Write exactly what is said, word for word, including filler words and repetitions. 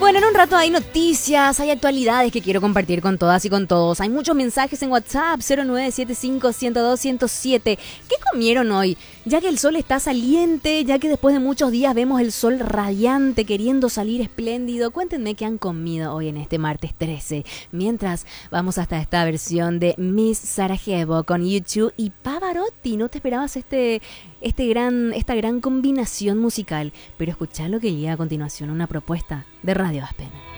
Bueno, en un rato hay noticias, hay actualidades que quiero compartir con todas y con todos. Hay muchos mensajes en WhatsApp, cero nueve siete cinco, uno cero dos, uno cero siete. ¿Qué comieron hoy? Ya que el sol está saliente, ya que después de muchos días vemos el sol radiante, queriendo salir espléndido. Cuéntenme qué han comido hoy en este martes trece. Mientras, vamos hasta esta versión de Miss Sarajevo con U dos y Pavarotti. ¿No te esperabas este, este gran, esta gran combinación musical? Pero escuchá lo que llega a continuación, una propuesta de Radio Aspen.